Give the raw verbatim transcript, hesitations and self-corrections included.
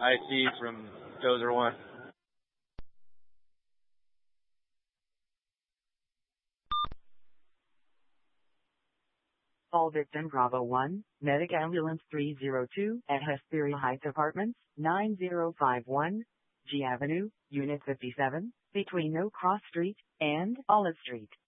I C from Dozer one. All victim Bravo one, Medic Ambulance three zero two at Hesperia Heights Apartments, nine zero five one G Avenue, Unit fifty-seven, between No Cross Street and Olive Street.